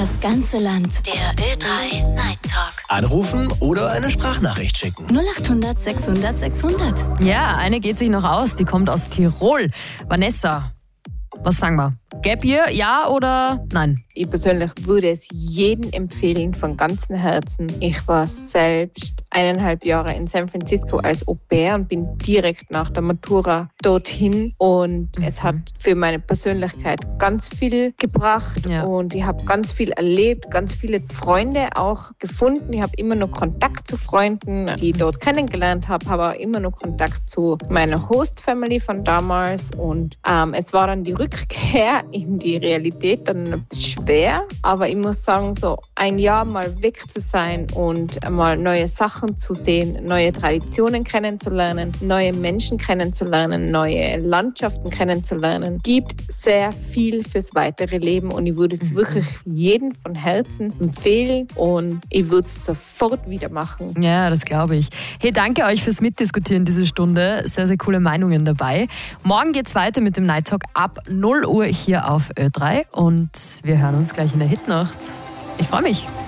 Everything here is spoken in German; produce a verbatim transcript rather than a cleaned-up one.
Das ganze Land. Der Ö drei Night Talk. Anrufen oder eine Sprachnachricht schicken. null acht hundert sechshundert sechshundert. Ja, eine geht sich noch aus. Die kommt aus Tirol. Vanessa, was sagen wir? Gap Year, ja oder nein? Ich persönlich würde es jedem empfehlen, von ganzem Herzen. Ich war selbst eineinhalb Jahre in San Francisco als Au-pair und bin direkt nach der Matura dorthin. Und mhm. es hat für meine Persönlichkeit ganz viel gebracht. Ja. Und ich habe ganz viel erlebt, ganz viele Freunde auch gefunden. Ich habe immer noch Kontakt zu Freunden, die ich dort kennengelernt habe, habe auch immer noch Kontakt zu meiner Host-Family von damals. Und ähm, es war dann die Rückkehr in die Realität dann schwer, aber ich muss sagen, so ein Jahr mal weg zu sein und mal neue Sachen zu sehen, neue Traditionen kennenzulernen, neue Menschen kennenzulernen, neue Landschaften kennenzulernen, gibt sehr viel fürs weitere Leben und ich würde es mhm. wirklich jedem von Herzen empfehlen und ich würde es sofort wieder machen. Ja, das glaube ich. Hey, danke euch fürs Mitdiskutieren diese Stunde. Sehr, sehr coole Meinungen dabei. Morgen geht's weiter mit dem Night Talk ab null Uhr hier auf Ö drei und wir hören uns gleich in der Hitnacht. Ich freue mich.